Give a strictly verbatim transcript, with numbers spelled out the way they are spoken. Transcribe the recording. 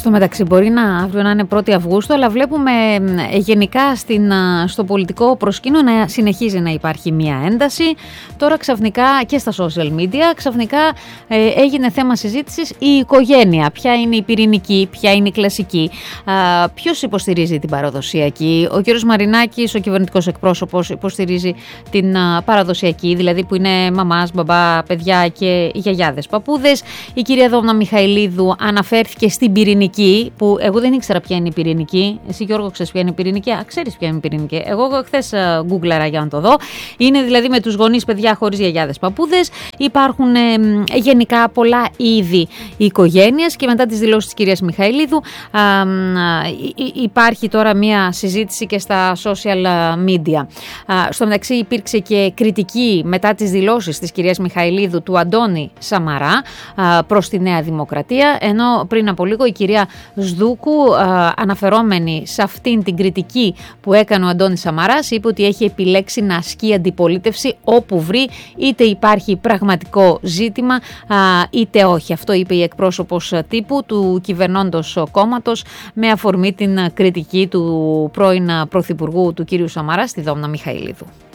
Στο μεταξύ μπορεί να αύριο να είναι πρώτη Αυγούστου, αλλά βλέπουμε γενικά στην, στο πολιτικό προσκήνιο να συνεχίζει να υπάρχει μία ένταση. Τώρα ξαφνικά και στα social media, ξαφνικά ε, έγινε θέμα συζήτησης η οικογένεια. Ποια είναι η πυρηνική, ποια είναι η κλασική, α, ποιος υποστηρίζει την παραδοσιακή. Ο κ. Μαρινάκης, ο κυβερνητικός εκπρόσωπος, υποστηρίζει την α, παραδοσιακή, δηλαδή που είναι μαμάς, μπαμπά, παιδιά και γιαγιάδες, παππούδες. Η κυρία Δόμνα Μιχαηλίδου αναφέρθηκε στην πυρηνική, που εγώ δεν ήξερα ποια είναι η πυρηνική. Εσύ, Γιώργο, ξέρεις ποια είναι η πυρηνική? Α, ξέρεις ποια είναι η πυρηνική. Εγώ χθες γκούγκλαρα για να το δω. Είναι δηλαδή με τους γονείς, παιδιά χωρίς γιαγιάδες, παππούδες. Υπάρχουν ε, γενικά πολλά είδη οικογένειας και μετά τις δηλώσεις της κυρίας Μιχαηλίδου α, α, υπάρχει τώρα μια συζήτηση και στα social media. Α, στο μεταξύ υπήρξε και κριτική μετά τις δηλώσεις της κυρίας Μιχαηλίδου του Αντώνη Σαμαρά α, προς τη Νέα Δημοκρατία, ενώ πριν από λίγο η κυρία Σδούκου, α, αναφερόμενη σε αυτήν την κριτική που έκανε ο Αντώνης Σαμαράς, είπε ότι έχει επιλέξει να ασκεί αντιπολίτευση όπου βρει, είτε υπάρχει πραγματικό ζήτημα α, είτε όχι. Αυτό είπε η εκπρόσωπος τύπου του κυβερνώντος κόμματος με αφορμή την κριτική του πρώην πρωθυπουργού του κυρίου Σαμαρά στη Δόμνα Μιχαηλίδου.